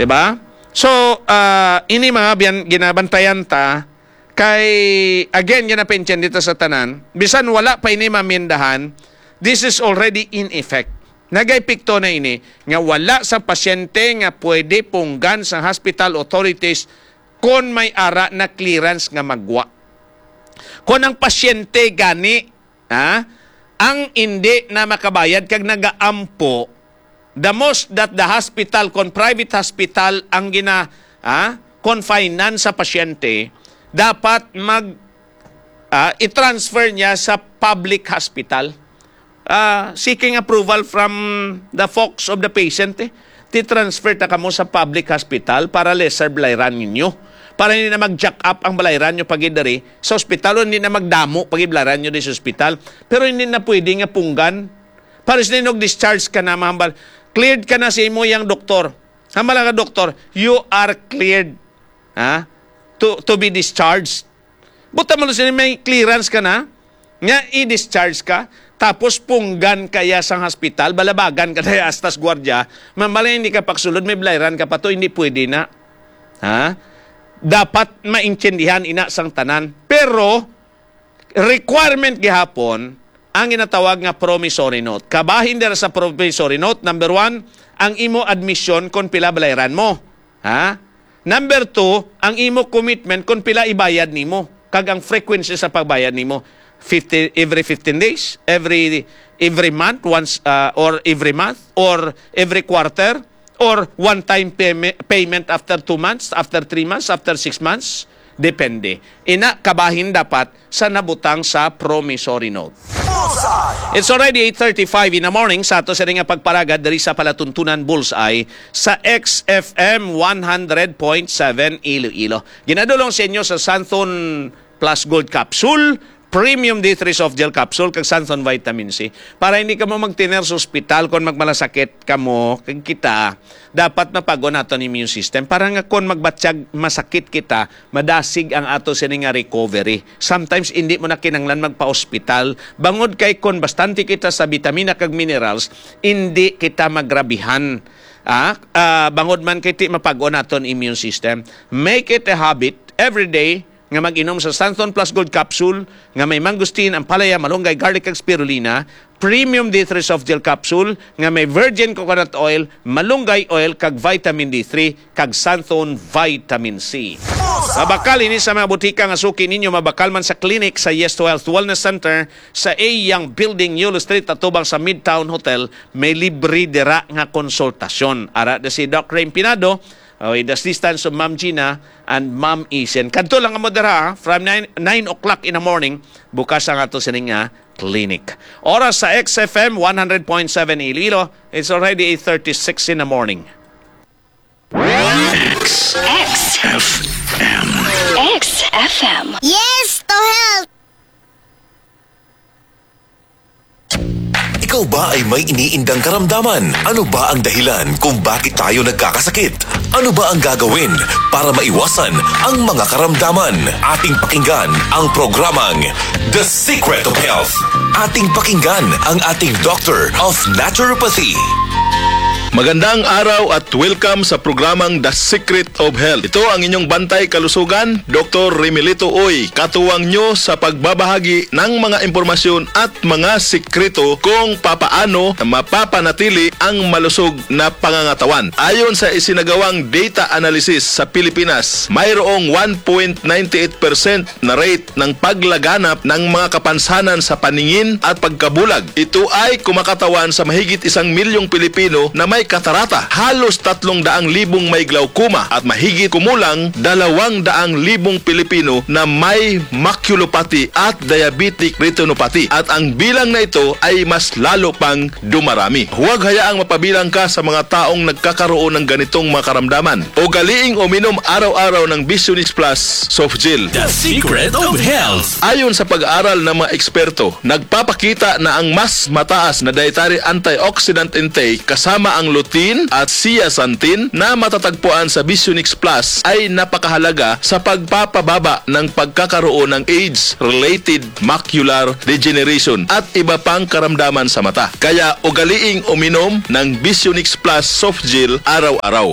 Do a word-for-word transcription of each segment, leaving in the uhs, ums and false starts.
Diba? So, uh, ini mga biyan, ginabantayan ta, kay, again, ginapensyon dito sa tanan, bisan wala pa ini mamindahan, this is already in effect. Nagay-pikto na ini, nga wala sa pasyente nga pwede punggan sa hospital authorities kung may ara na clearance nga magwa. Kung ang pasyente gani, ha, ang hindi na makabayad kag nagaampo, the most that the hospital, kung private hospital ang gina, ah, confinan sa pasyente, dapat mag, ah, i-transfer niya sa public hospital. Ah, seeking approval from the folks of the patient, eh. Ti-transfer ta kamo sa public hospital para lesser balayran ninyo. Para hindi na mag-jack up ang balayran nyo pag-idari sa ospital, o hindi na magdamo pag-iblaran nyo di sa ospital. Pero hindi na pwede nga punggan. Para siya discharge ka na, mahambal. Cleared ka na sa imo yung doktor. Hambal ka, doktor, you are cleared, ha, to, to be discharged. Buta mo siya, may clearance ka na, nga i-discharge ka, tapos punggan kaya sa hospital, balabagan ka na astas gwardya, mamala hindi ka pagsulod, may balayran ka pa to, hindi pwede na. Ha? Dapat maintindihan ina sang tanan. Pero, requirement gihapon, ang ginatawag nga promissory note. Kabahin dira sa promissory note, number one, ang imo admission kung pila balayran mo. Ha? Number two, ang imo commitment kung pila ibayad nimo. Kag ang frequency sa pagbayad nimo. fifty, every fifteen days, every every month, once uh, or every month, or every quarter, or one-time payment, payment after two months, after three months, after six months. Depende. Ina kabahin dapat sa nabutang sa promissory note. It's already eight thirty-five in the morning sa ato sa ring pagparagad dari sa palatuntunan Bullseye sa X F M one hundred point seven Iloilo. Ginadulong sa inyo sa Santhon Plus Gold Capsule, Premium D three Soft Gel Capsule, kag Santhon Vitamin C. Para hindi ka mo magtiner sa ospital kung magmalasakit ka mo, kag kita, dapat mapago nato ang immune system. Para nga kung magbatsyag masakit kita, madasig ang ato sininga recovery. Sometimes hindi mo na kinanglan magpa-ospital. Bangod kay kung bastante kita sa vitamina kag minerals, hindi kita magrabihan. Ah, uh, bangod man kay ti mapago nato ang immune system. Make it a habit every day nga mag-inom sa Santhon Plus Gold Capsule, nga may mangustin, ampalaya, malunggay, garlic, kag spirulina, Premium D three Soft Gel Capsule, nga may virgin coconut oil, malunggay oil, kag vitamin D three, kag Santhon Vitamin C. Mabakal ini sa mga butika nga suki ninyo, mabakal man sa clinic sa Yes to Health Wellness Center sa A. Young Building, Yulo Street, atubang sa Midtown Hotel, may libre dira nga konsultasyon. Ara de si Doc Rain Pinado, with the assistance of Ma'am Gina and Ma'am Isen. Kadto lang ang modera, from nine o'clock in the morning, bukas ang ato sining nga clinic. Oras sa X F M one hundred point seven Iloilo, it's already eight thirty-six in the morning. X. X. F M. X F M. Yes to health! Ikaw ba ay may iniindang karamdaman? Ano ba ang dahilan kung bakit tayo nagkakasakit? Ano ba ang gagawin para maiwasan ang mga karamdaman? Ating pakinggan ang programang The Secret of Health. Ating pakinggan ang ating Doctor of Naturopathy. Magandang araw at welcome sa programang The Secret of Health. Ito ang inyong bantay kalusugan, Doctor Remilito Oy, katuwang nyo sa pagbabahagi ng mga impormasyon at mga sikreto kung papaano mapapanatili ang malusog na pangangatawan. Ayon sa isinagawang data analysis sa Pilipinas, mayroong one point nine eight percent na rate ng paglaganap ng mga kapansanan sa paningin at pagkabulag. Ito ay kumakatawan sa mahigit isang milyong Pilipino na may katarata, halos tatlong daang libong may glaucoma at mahigit kumulang dalawang daang libong Pilipino na may maculopathy at diabetic retinopathy, at ang bilang na ito ay mas lalo pang dumarami. Huwag hayaang mapabilang ka sa mga taong nagkakaroon ng ganitong mga karamdaman. Ugaliing uminom araw-araw ng Visionix Plus Soft Gel. The Secret of Health. Ayon sa pag-aaral ng mga eksperto, nagpapakita na ang mas mataas na dietary antioxidant intake kasama ang lutein at zeaxanthin na matatagpuan sa Visionix Plus ay napakahalaga sa pagpapababa ng pagkakaroon ng age-related macular degeneration at iba pang karamdaman sa mata. Kaya ugaliing uminom ng Visionix Plus Soft Gel araw-araw.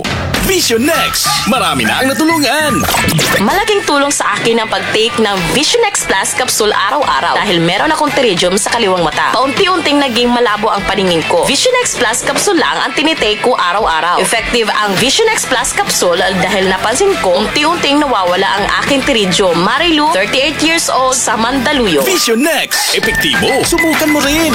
Vision X. Marami na ang natulungan. Malaking tulong sa akin ang pag-take ng Vision X Plus Capsule araw-araw dahil meron akong pterygium sa kaliwang mata. Paunti-unting naging malabo ang paningin ko. Vision X Plus Capsule lang ang tinitake ko araw-araw. Effective ang Vision X Plus Capsule dahil napansin ko unti-unting nawawala ang aking pterygium. Marilu, thirty-eight years old, sa Mandaluyong. Vision X. Epektibo. Subukan mo rin.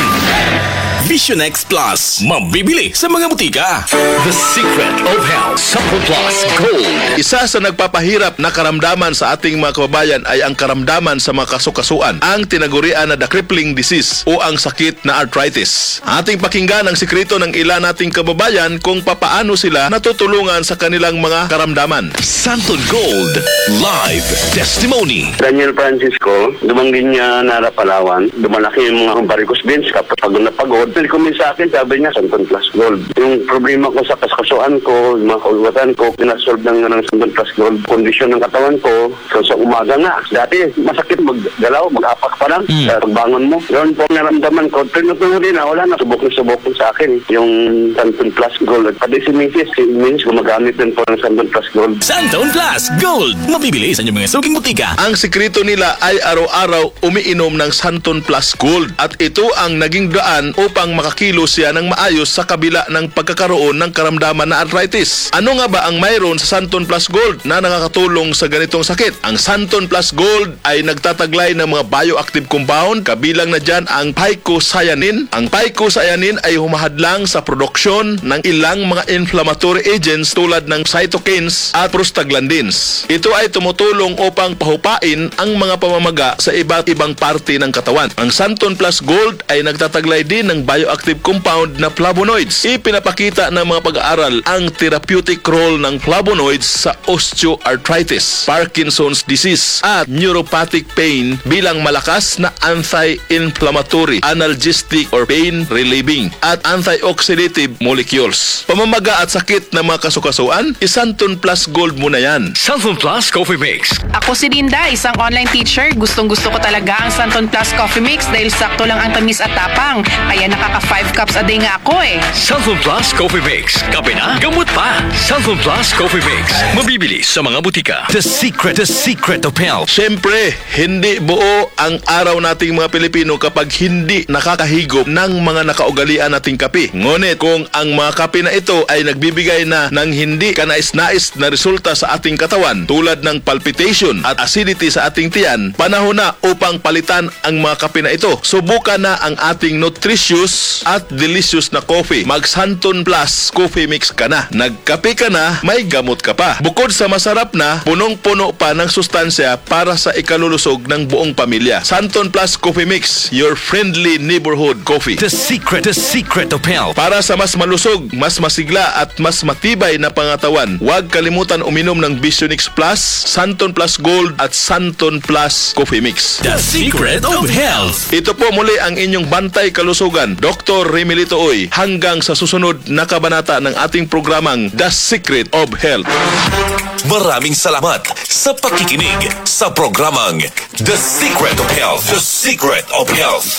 Vision X Plus. Mabibili sa mga butika. The Secret of Health. Supple Plus Gold. Isa sa nagpapahirap na karamdaman sa ating mga kababayan ay ang karamdaman sa mga kasukasuan, ang tinagurian na the crippling disease o ang sakit na arthritis. Ating pakinggan ang sikreto ng ilan nating kababayan kung papaano sila natutulungan sa kanilang mga karamdaman. Santon Gold Live Testimony. Daniel Francisco, dumanggin niya Nara Palawan. Dumalaki yung mga varicose veins. Kapag pagod na pagod, nilikumin sa akin, sabi niya, Santon Plus Gold. Yung problema ko sa kaskasuan ko, yung mga kaulwatan ko, pinasolve ng, ng Santon Plus Gold. Kondisyon ng katawan ko, so sa umaga nga. Dati, masakit maggalaw, mag-apak pa lang. Mm. Sa pagbangon mo. Yun po ang naramdaman ko. Tinutuloy rin na, wala na. Subok na subok sa akin. Yung Santon Plus Gold. At pati si Missus, si Miss, gumagamit din po ng Santon Plus Gold. Santon Plus Gold. Mabibili sa inyong mga suking butika. Ang sikreto nila ay araw-araw umiinom ng Santon Plus Gold at ito ang naging daan upang makakilos siya ng maayos sa kabila ng pagkakaroon ng karamdaman na arthritis. Ano nga ba ang mayroon sa Santon Plus Gold na nakakatulong sa ganitong sakit? Ang Santon Plus Gold ay nagtataglay ng mga bioactive compound, kabilang na dyan ang phycocyanin. Ang phycocyanin ay humahadlang sa produksyon ng ilang mga inflammatory agents tulad ng cytokines at prostaglandins. Ito ay tumutulong upang pahupain ang mga pamamaga sa iba't ibang parte ng katawan. Ang Santon Plus Gold ay nagtataglay din ng bioactive compound na flavonoids. Ipinapakita ng mga pag-aaral ang therapeutic role ng flavonoids sa osteoarthritis, Parkinson's disease at neuropathic pain bilang malakas na anti-inflammatory, analgesic or pain relieving at antioxidative molecules. Pamamaga at sakit ng mga kasukasuan, iSanton Plus Gold mo na yan. Santon Plus Coffee Mix. Ako si Linda, isang online teacher. Gustong-gusto ko talaga ang Santon Plus Coffee Mix dahil sakto lang ang tamis at tapang. Kaya nakaka five cups a day nga ako eh. Santon Plus Coffee Mix. Kape na, gamot pa. Santon Plus Coffee Mix. Mabibili sa mga butika. The Secret, The Secret of Health. Siyempre, hindi buo ang araw nating mga Pilipino kapag hindi nakakahigop ng mga nakaugalian nating kape. Ngunit kung ang mga kape na ito ay nagbibigay na ng hindi kanais-nais na resulta sa ating katawan tulad ng palpitation at acidity sa ating tiyan, panahon na upang palitan ang mga kape na ito. Subukan na ang ating nutritious at delicious na coffee. Mag Santon Plus Coffee Mix ka na. Nagkape ka na, may gamot ka pa. Bukod sa masarap na, punong-puno pa ng sustansya para sa ikalulusog ng buong pamilya. Santon Plus Coffee Mix, your friendly neighborhood coffee. The Secret, The Secret of Health. Para sa mas malusog, mas masigla at mas matibay na pangatawan, huwag kalimutan uminom ng Vision X Plus, Santon Plus Gold at Santon Plus Coffee Mix. The Secret of Health. Ito po muli ang inyong bantay kalusugan, Doctor Remelito Oy, hanggang sa susunod na kabanata ng ating programang The Secret of Health. Maraming salamat sa pakikinig sa programang The Secret of Health. The Secret of Health.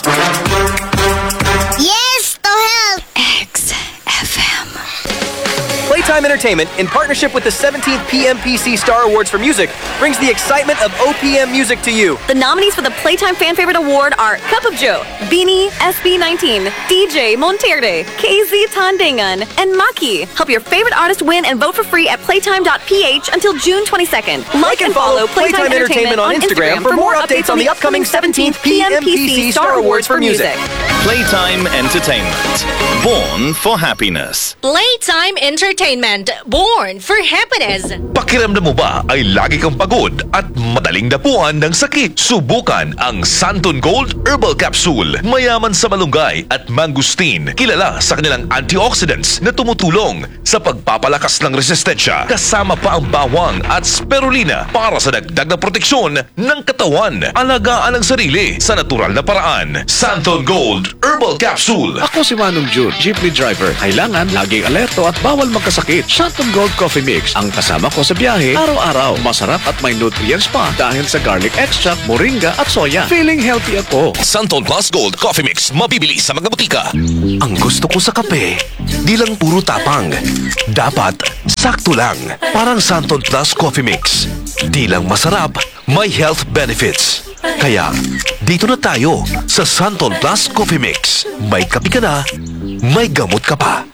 Yes, to help! X F M. Playtime Entertainment, in partnership with the seventeenth P M P C Star Awards for Music, brings the excitement of O P M music to you. The nominees for the Playtime Fan Favorite Award are Cup of Joe, Beanie, S B nineteen, D J Monterde, K Z Tandangan, and Maki. Help your favorite artist win and vote for free at playtime dot p h until June twenty-second. Like and follow Playtime Entertainment on Instagram for more updates on the upcoming seventeenth P M P C Star Awards for Music. Playtime Entertainment. Born for happiness. Playtime Entertainment. Born for happiness. Pakiramdam mo ba ay lagi kang pagod at madaling dapuan ng sakit? Subukan ang Santon Gold Herbal Capsule. Mayaman sa malunggay at mangustin. Kilala sa kanilang antioxidants na tumutulong sa pagpapalakas ng resistensya. Kasama pa ang bawang at spirulina para sa dagdag na proteksyon ng katawan. Alagaan ang sarili sa natural na paraan. Santon Gold Herbal Capsule. Ako si Manong June, jeepney driver. Kailangan laging alerto at bawal magkasama nagkakasakit. Santon Gold Coffee Mix ang kasama ko sa biyahe araw-araw. Masarap at may nutrients pa dahil sa garlic extract, moringa at soya. Feeling healthy ako. Santon Plus Gold Coffee Mix, mabibili sa mga butika. Ang gusto ko sa kape, di lang puro tapang. Dapat sakto lang. Parang Santon Plus Coffee Mix. Di lang masarap, may health benefits. Kaya, dito na tayo sa Santon Plus Coffee Mix. May kape ka na, may gamot ka pa.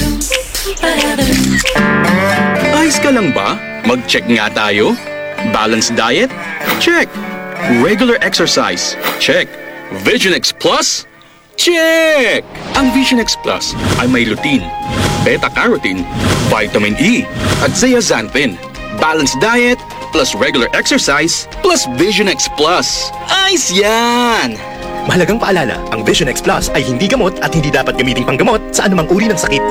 Ayos ka lang ba? Mag-check nga tayo. Balanced diet? Check. Regular exercise? Check. Vision X Plus? Check! Ang Vision X Plus ay may lutein, beta-carotene, vitamin E, at zeaxanthin. Balanced diet plus regular exercise plus Vision X Plus. Ayos yan! Mahalagang paalala, ang Vision X Plus ay hindi gamot at hindi dapat gamiting panggamot sa anumang uri ng sakit.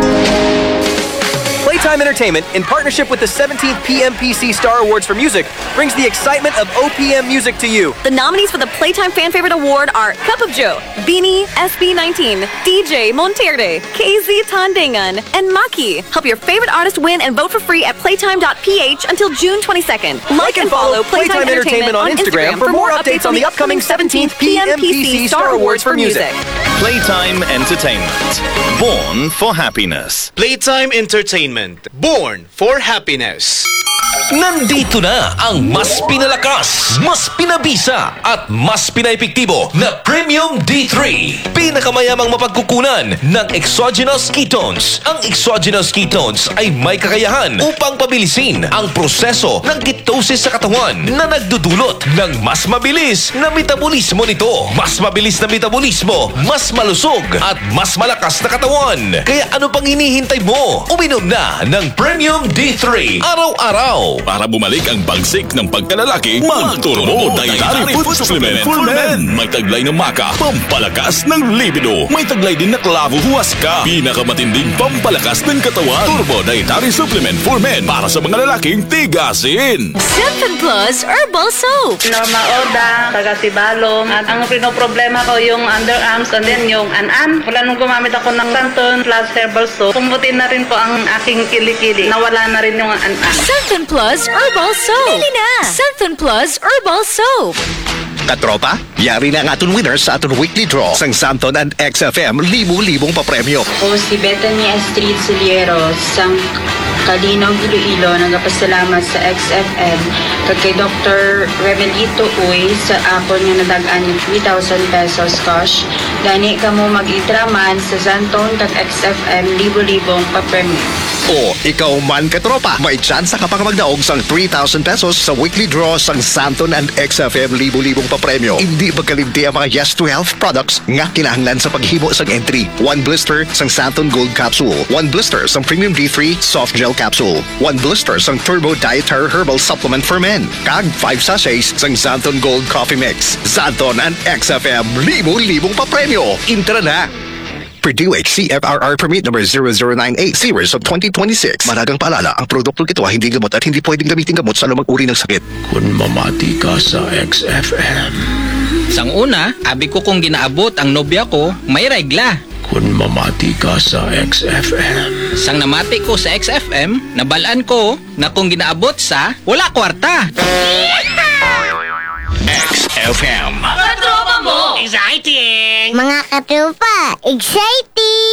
Playtime Entertainment, in partnership with the seventeenth P M P C Star Awards for Music, brings the excitement of O P M music to you. The nominees for the Playtime Fan Favorite Award are Cup of Joe, Beanie, S B nineteen, D J Monterde, K Z Tandingan, and Maki. Help your favorite artist win and vote for free at playtime dot p h until June twenty-second. Like and follow Playtime Entertainment on Instagram for more updates on the upcoming seventeenth P M P C Star Awards for Music. Playtime Entertainment. Born for happiness. Playtime Entertainment. Born for happiness. Nandito na ang mas pinalakas, mas pinabisa at mas pinaepektibo na Premium D three. Pinakamayamang mapagkukunan ng exogenous ketones. Ang exogenous ketones ay may kakayahan upang pabilisin ang proseso ng ketosis sa katawan na nagdudulot ng mas mabilis na metabolismo nito. Mas mabilis na metabolismo, mas malusog at mas malakas na katawan. Kaya ano pang hinihintay mo? Uminom na ng Premium D three araw-araw. Para bumalik ang bagsik ng pagkalalaki, mag-Turbo Dietary Food Supplement for Men. May taglay ng maka, pampalakas ng libido. May taglay din na klavo huwaska, pinakamatinding pampalakas ng katawan. Turbo Dietary Supplement for Men para sa mga lalaking tigasin. Santon Plus Herbal Soap. Norma Oda, taga-Tibalong. At ang pinoproblema ko yung underarms and then yung an-an. Wala nung gumamit ako ng Santon Plus Herbal Soap. Pumutin na rin po ang aking kilikili. Nawala na rin yung an-an. Santon Plus Herbal Soap. Bili na! Santon Plus Herbal Soap. Katropa, yari na ang aton winners sa aton weekly draw sang Santon and X F M libo-libong papremyo. O si Bethany Astrid Siliero sang Kalinaw Iloilo nagapasalamat sa X F M kag kay Doctor Remelito Uy sa akon nga nadagaan yung three thousand pesos cash. Gani ka mo mag-itraman sa Santon kag X F M libo-libong papremyo. O ikaw man katropa, may tsansa ka pang magdaog sang three thousand pesos sa weekly draw sang Santon and X F M libo-libong papremyo. Hindi magkalimti ang mga Yes to Health products nga kinahanglan sa paghimo sang entry. One blister sang Santon Gold Capsule, one blister sang Premium D three Soft Gel Capsule, one blister sang Turbo Dietary Herbal Supplement for Men, kag five sachets sang Santon Gold Coffee Mix. Santon and X F M libo-libong papremyo. Intra na! Purdue H C F R R Permit number zero zero nine eight series of twenty twenty-six. Managang paalala, ang produkto ito ay hindi gamot at hindi pwedeng gamitin gamot sa anumang uri ng sakit. Kung mamati ka sa X F M. Sang una, abi ko kung ginaabot ang nobya ko, may regla. Kung mamati ka sa X F M. Sang namati ko sa X F M, nabalaan ko na kung ginaabot sa wala kwarta. X F M. Katropa mo! Exciting! Mga katropa, exciting!